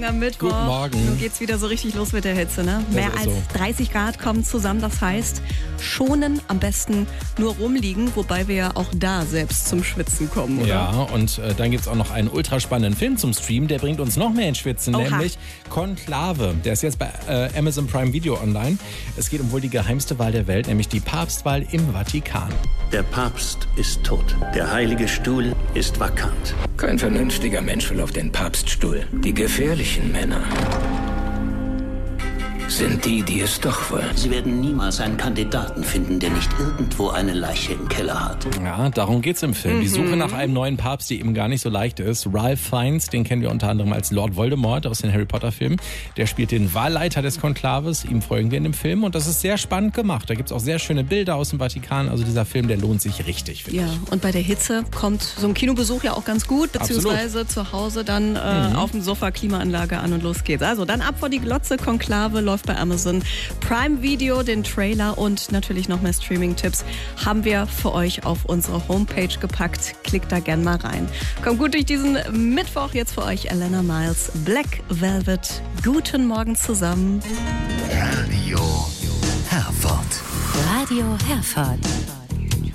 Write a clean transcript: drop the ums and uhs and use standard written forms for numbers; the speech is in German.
Am Mittwoch. Guten Morgen. Nun geht's wieder so richtig los mit der Hitze, ne? Das Mehr ist als so. 30 Grad kommen zusammen. Das heißt, schonen, am besten nur rumliegen, wobei wir ja auch da selbst zum Schwitzen kommen, oder? Ja, und dann gibt es auch noch einen ultraspannenden Film zum Stream, der bringt uns noch mehr ins Schwitzen, Oha. nämlich Konklave. Der ist jetzt bei Amazon Prime Video online. Es geht um wohl die geheimste Wahl der Welt, nämlich die Papstwahl im Vatikan. Der Papst ist tot. Der Heilige Stuhl ist vakant. Kein vernünftiger Mensch will auf den Papststuhl. Die gefährlichen Männer sind die es doch wollen. Sie werden niemals einen Kandidaten finden, der nicht irgendwo eine Leiche im Keller hat. Ja, darum geht's im Film. Die Suche nach einem neuen Papst, die eben gar nicht so leicht ist. Ralph Fiennes, den kennen wir unter anderem als Lord Voldemort aus den Harry Potter Filmen. Der spielt den Wahlleiter des Konklaves. Ihm folgen wir in dem Film und das ist sehr spannend gemacht. Da gibt's auch sehr schöne Bilder aus dem Vatikan. Also dieser Film, der lohnt sich richtig, finde Ja, und bei der Hitze kommt so ein Kinobesuch ja auch ganz gut, beziehungsweise zu Hause dann auf dem Sofa Klimaanlage an und los geht's. Also dann ab vor die Glotze, Konklave läuft bei Amazon Prime Video, den Trailer und natürlich noch mehr Streaming-Tipps haben wir für euch auf unsere Homepage gepackt. Klickt da gern mal rein. Kommt gut durch diesen Mittwoch. Jetzt für euch Elena Miles, Black Velvet. Guten Morgen zusammen. Radio Herford. Radio Herford.